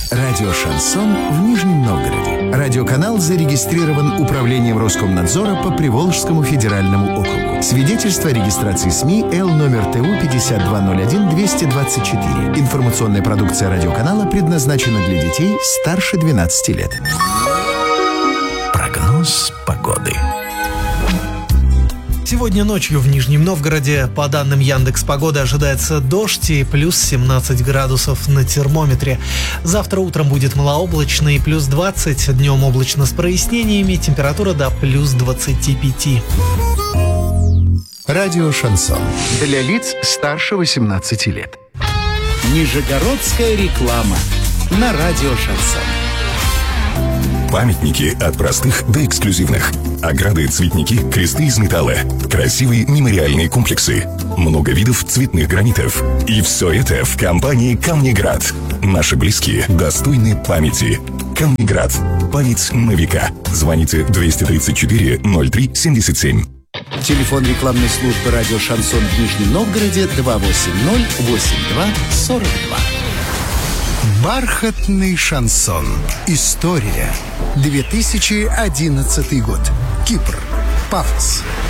Радио «Шансон» в Нижнем Новгороде. Радиоканал зарегистрирован Управлением Роскомнадзора по Приволжскому федеральному округу. Свидетельство о регистрации СМИ Л номер ТУ 5201-224. Информационная продукция радиоканала предназначена для детей старше 12 лет. Прогноз погоды. Сегодня ночью в Нижнем Новгороде, по данным Яндекс.Погоды, ожидается дождь и плюс 17 градусов на термометре. Завтра утром будет малооблачно и плюс 20, днем облачно с прояснениями, температура до плюс 25. Радио «Шансон» для лиц старше 18 лет. Нижегородская реклама на радио «Шансон». Памятники от простых до эксклюзивных. Ограды, цветники, кресты из металла. Красивые мемориальные комплексы. Много видов цветных гранитов. И все это в компании «Камнеград». Наши близкие достойны памяти. «Камнеград». Память на века. Звоните 234 03 77. Телефон рекламной службы радио «Шансон» в Нижнем Новгороде 280-82-42. Бархатный шансон. История. 2011 год. Кипр. Пафос.